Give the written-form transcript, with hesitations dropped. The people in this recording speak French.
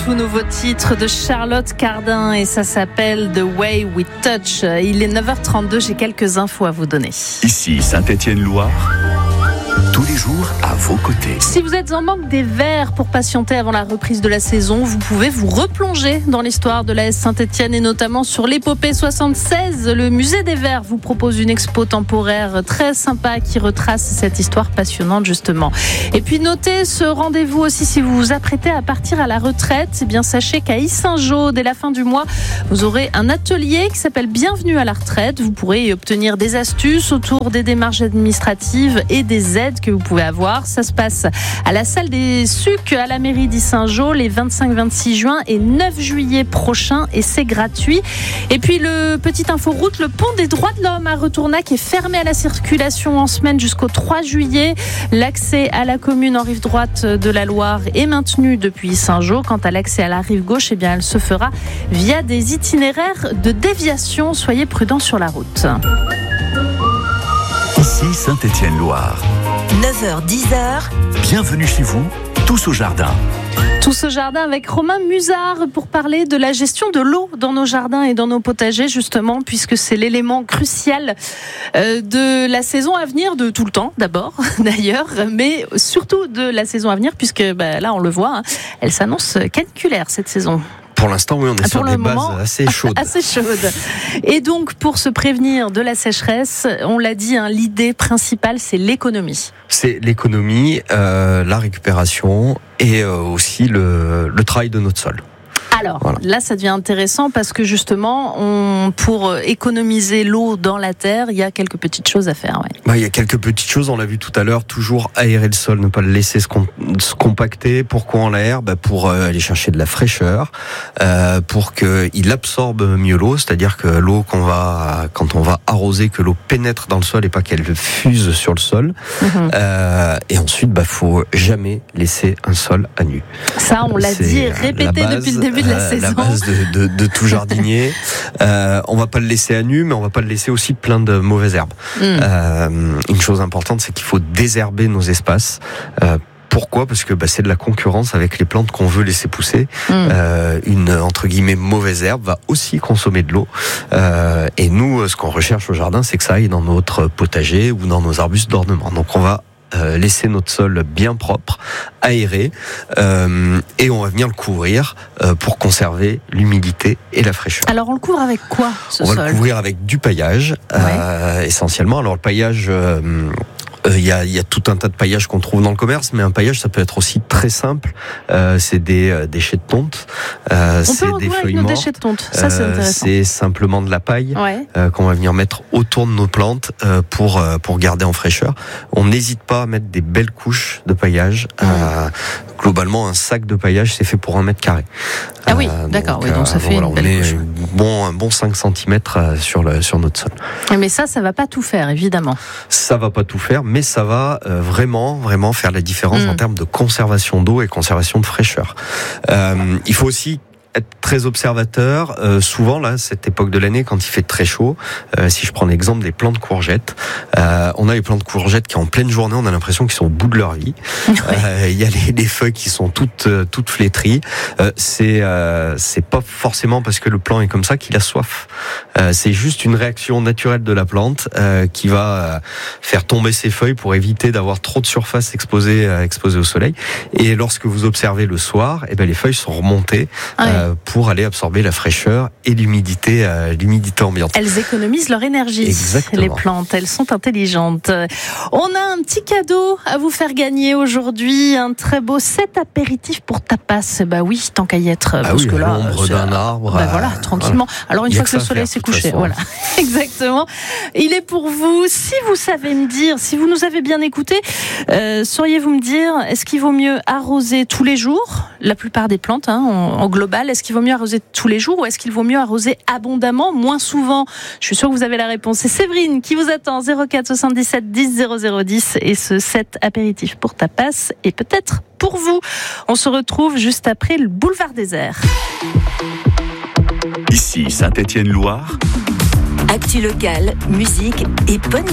tout nouveau titre de Charlotte Cardin et ça s'appelle The Way We Touch. Il est 9h32, j'ai quelques infos à vous donner. Ici Saint-Étienne-Loire, tous les jours à vos côtés. Si vous êtes en manque des verres pour patienter avant la reprise de la saison, vous pouvez vous replonger dans l'histoire de l'AS Saint-Étienne et notamment sur l'épopée 76. Le musée des verres vous propose une expo temporaire très sympa qui retrace cette histoire passionnante justement. Et puis notez ce rendez-vous aussi si vous vous apprêtez à partir à la retraite. Eh bien sachez qu'à Yssingeaux, dès la fin du mois, vous aurez un atelier qui s'appelle Bienvenue à la retraite. Vous pourrez y obtenir des astuces autour des démarches administratives et des aides que vous pouvez avoir. Ça se passe à la salle des Sucs à la mairie d'Yssingeaux les 25, 26 juin et 9 juillet prochains et c'est gratuit. Et puis le petit info-route, le pont des droits de l'homme à Retournac est fermé à la circulation en semaine jusqu'au 3 juillet. L'accès à la commune en rive droite de la Loire est maintenu depuis Yssingeaux. Quant à l'accès à la rive gauche, eh bien, elle se fera via des itinéraires de déviation. Soyez prudents sur la route. Ici Saint-Étienne-Loire. 9h-10h. Bienvenue chez vous, tous au jardin. Tous au jardin avec Romain Musard pour parler de la gestion de l'eau dans nos jardins et dans nos potagers justement, puisque c'est l'élément crucial de la saison à venir, de tout le temps d'abord d'ailleurs, mais surtout de la saison à venir puisque là on le voit, elle s'annonce caniculaire cette saison. Pour l'instant, oui, on est sur des bases assez chaudes. Assez chaudes. Et donc, pour se prévenir de la sécheresse, on l'a dit, l'idée principale, c'est l'économie. C'est l'économie, la récupération et aussi le travail de notre sol. Alors, voilà. Là, ça devient intéressant parce que justement, pour économiser l'eau dans la terre, il y a quelques petites choses à faire. Ouais. Il y a quelques petites choses, on l'a vu tout à l'heure, toujours aérer le sol, ne pas le laisser se compacter. Pourquoi on l'aère ? Pour aller chercher de la fraîcheur, pour qu'il absorbe mieux l'eau, c'est-à-dire que l'eau quand on va arroser, que l'eau pénètre dans le sol et pas qu'elle fuse sur le sol. Et ensuite, faut jamais laisser un sol à nu. Ça, on l'a dit et répété depuis le début de la saison. La base de tout jardinier. On va pas le laisser à nu, mais on va pas le laisser aussi plein de mauvaises herbes. Une chose importante, c'est qu'il faut désherber nos espaces. Pourquoi ? Parce que c'est de la concurrence avec les plantes qu'on veut laisser pousser. Une entre guillemets mauvaise herbe va aussi consommer de l'eau. Et nous, ce qu'on recherche au jardin, c'est que ça aille dans notre potager ou dans nos arbustes d'ornement. Donc on va laisser notre sol bien propre, aéré, et on va venir le couvrir pour conserver l'humidité et la fraîcheur. Alors on le couvre avec quoi ce sol ? On va le couvrir avec du paillage, essentiellement. Alors le paillage... Il y a tout un tas de paillages qu'on trouve dans le commerce, mais un paillage, ça peut être aussi très simple. C'est des déchets de tonte, c'est des feuilles mortes. Déchets de tonte. Ça, c'est intéressant. C'est simplement de la paille qu'on va venir mettre autour de nos plantes pour garder en fraîcheur. On n'hésite pas à mettre des belles couches de paillage. Globalement, un sac de paillage, c'est fait pour 1 mètre carré. Ah oui, d'accord. Donc ça fait une belle couche. Un bon 5 cm sur notre sol. Mais ça va pas tout faire, évidemment. Ça va pas tout faire, mais ça va vraiment faire la différence en termes de conservation d'eau et conservation de fraîcheur. Il faut aussi être très observateur. Souvent, là, cette époque de l'année, quand il fait très chaud, si je prends l'exemple des plants de courgettes, on a les plants de courgettes qui, en pleine journée, on a l'impression qu'ils sont au bout de leur vie. Il y a les feuilles qui sont toutes flétries. C'est pas forcément parce que le plant est comme ça qu'il a soif. C'est juste une réaction naturelle de la plante qui va faire tomber ses feuilles pour éviter d'avoir trop de surface exposée au soleil. Et lorsque vous observez le soir, les feuilles sont remontées. Pour aller absorber la fraîcheur et l'humidité ambiante. Elles économisent leur énergie. Exactement. Les plantes, elles sont intelligentes. On a un petit cadeau à vous faire gagner aujourd'hui, un très beau set apéritif pour tapas. Oui, tant qu'à y être. Parce que là, l'ombre d'un arbre. Tranquillement. Alors une fois que le soleil s'est couché, voilà. Exactement. Il est pour vous. Si vous savez me dire, si vous nous avez bien écouté, sauriez-vous me dire, est-ce qu'il vaut mieux arroser tous les jours la plupart des plantes, en global? Est-ce qu'il vaut mieux arroser tous les jours ou est-ce qu'il vaut mieux arroser abondamment, moins souvent? Je suis sûre que vous avez la réponse. C'est Séverine qui vous attend, 04 77 10 0010 et ce set apéritif pour tapas et peut-être pour vous. On se retrouve juste après le boulevard des Airs. Ici Saint-Étienne-Loire. Actu locale, musique et bonne